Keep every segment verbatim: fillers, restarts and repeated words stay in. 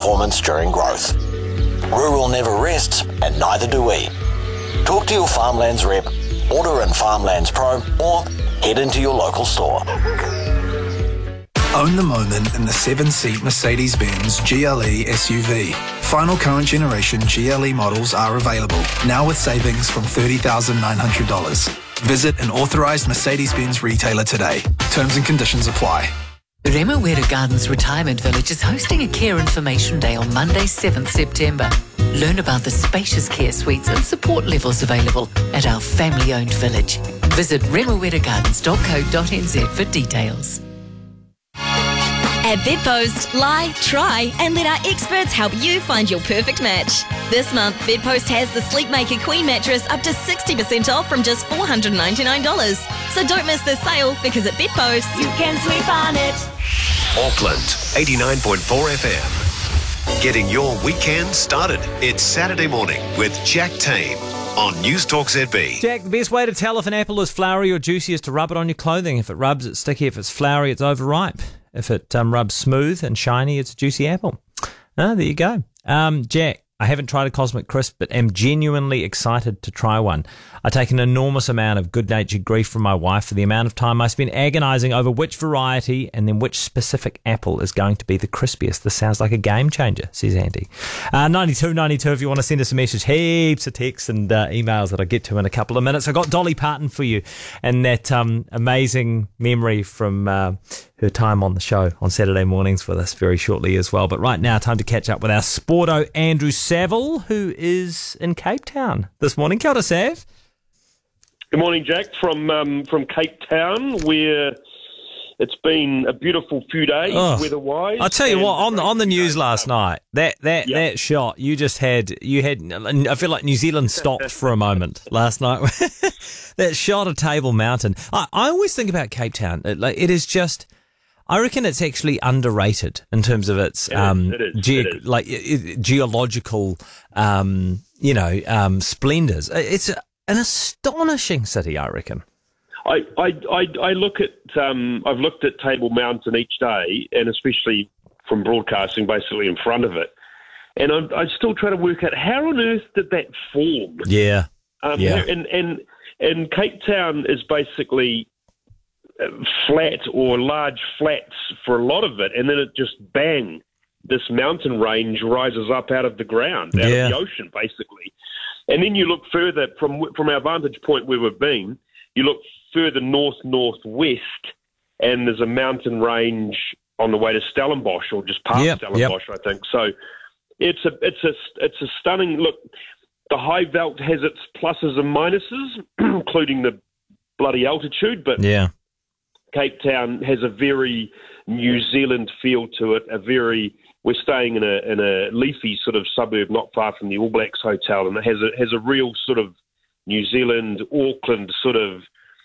performance during growth. Rural never rests, and neither do we. Talk to your Farmlands rep, order in Farmlands Pro, or head into your local store. Own the moment in the seven-seat Mercedes-Benz G L E S U V. Final current generation G L E models are available, now with savings from thirty thousand nine hundred dollars. Visit an authorised Mercedes-Benz retailer today. Terms and conditions apply. Remuera Gardens Retirement Village is hosting a Care Information Day on Monday, seventh September. Learn about the spacious care suites and support levels available at our family-owned village. Visit remuera gardens dot co dot n z for details. At Bedpost, lie, try, and let our experts help you find your perfect match. This month, Bedpost has the Sleepmaker Queen mattress up to sixty percent off from just four hundred ninety-nine dollars. So don't miss this sale, because at Bedpost, you can sleep on it. Auckland, eighty-nine point four F M. Getting your weekend started. It's Saturday morning with Jack Tame on News Talk Z B. Jack, the best way to tell if an apple is flowery or juicy is to rub it on your clothing. If it rubs, it's sticky. If it's flowery, it's overripe. If it um, rubs smooth and shiny, it's a juicy apple. Ah, there you go. Um, Jack, I haven't tried a Cosmic Crisp, but am genuinely excited to try one. I take an enormous amount of good-natured grief from my wife for the amount of time I spend agonising over which variety and then which specific apple is going to be the crispiest. This sounds like a game changer, says Andy. Uh, ninety-two ninety-two if you want to send us a message. Heaps of texts and uh, emails that I'll get to in a couple of minutes. I got Dolly Parton for you and that um, amazing memory from uh, her time on the show on Saturday mornings with us very shortly as well. But right now, time to catch up with our sporto Andrew Saville, who is in Cape Town this morning. Kia ora, Sav. Good morning, Jack, from um, from Cape Town, where it's been a beautiful few days, oh, weather-wise. I'll tell you what, on the on the news last night, that that, yep. that shot you just had, you had. I feel like New Zealand stopped for a moment last night. That shot of Table Mountain. I, I always think about Cape Town. It, like, it is just. I reckon it's actually underrated in terms of its it um, is, it is, ge- it is. like it, geological, um, you know, um, splendors. It's a, an astonishing city, I reckon. I, I, I, I look at, um, I've looked at Table Mountain each day, and especially from broadcasting basically in front of it, and I'm, I still try to work out how on earth did that form? Yeah, um, yeah. And, and, and Cape Town is basically flat or large flats for a lot of it, and then it just bang, this mountain range rises up out of the ground, out yeah. of the ocean, basically. And then you look further from from our vantage point where we've been, you look further north northwest, and there's a mountain range on the way to Stellenbosch, or just past yep, Stellenbosch, yep. I think. So it's a it's a it's a stunning look. The high veld has its pluses and minuses, including the bloody altitude, but yeah. Cape Town has a very New Zealand feel to it. A very we're staying in a in a leafy sort of suburb not far from the All Blacks Hotel, and it has a has a real sort of New Zealand, Auckland sort of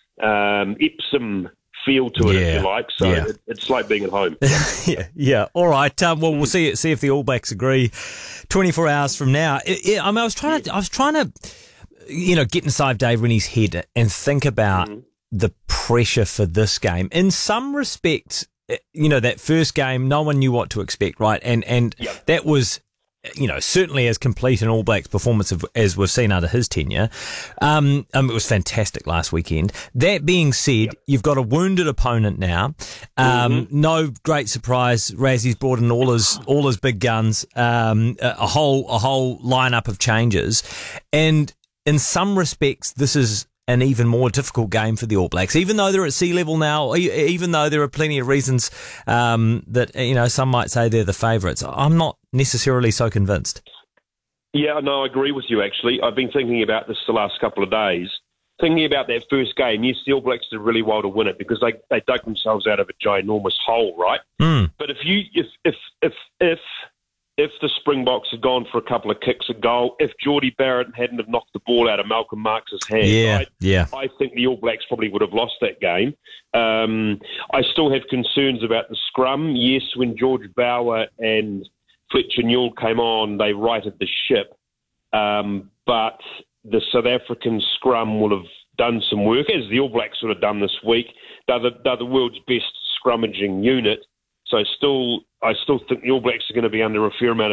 um, Epsom feel to it, yeah. if you like. So yeah. it, it's like being at home. yeah, yeah. All right. Um, well, we'll see see if the All Blacks agree. Twenty-four hours from now. It, it, I mean, I was trying to I was trying to, you know, get inside Dave Rennie's head and think about. Mm-hmm. The pressure for this game. In some respects, you know, that first game, no one knew what to expect, right? And and yep. that was, you know, certainly as complete an All Blacks performance of, as we've seen under his tenure. Um, um, it was fantastic last weekend. That being said, yep. you've got a wounded opponent now. Um, mm-hmm. No great surprise. Razzie's brought in all his all his big guns. Um, a, a whole a whole lineup of changes, and in some respects, this is an even more difficult game for the All Blacks, even though they're at sea level now, even though there are plenty of reasons um, that, you know, some might say they're the favourites. I'm not necessarily so convinced. Yeah, no, I agree with you, actually. I've been thinking about this the last couple of days. Thinking about that first game, yes, the All Blacks did really well to win it because they, they dug themselves out of a ginormous hole, right? Mm. But if you if if if if If the Springboks had gone for a couple of kicks a goal, if Geordie Barrett hadn't have knocked the ball out of Malcolm Marx's hand, yeah, right, yeah. I think the All Blacks probably would have lost that game. Um, I still have concerns about the scrum. Yes, when George Bower and Fletcher Newell came on, they righted the ship. Um, but the South African scrum will have done some work, as the All Blacks would have done this week. They're the, they're the world's best scrummaging unit. So still, I still think the All Blacks are going to be under a fair amount of